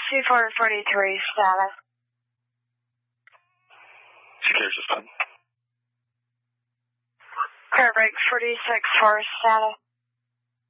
C443 status. Secure system. Clear break 46 for status.